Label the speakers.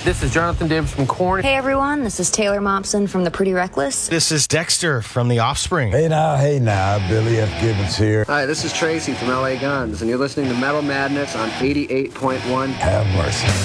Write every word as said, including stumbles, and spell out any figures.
Speaker 1: This is Jonathan Davis from Korn.
Speaker 2: Hey everyone, this is Taylor Momsen from The Pretty Reckless.
Speaker 3: This is Dexter from The Offspring.
Speaker 4: Hey now, hey now, Billy F. Gibbons here.
Speaker 5: Hi, this is Tracy from L A Guns, and you're listening to Metal Madness on eighty-eight point one.
Speaker 4: Have mercy.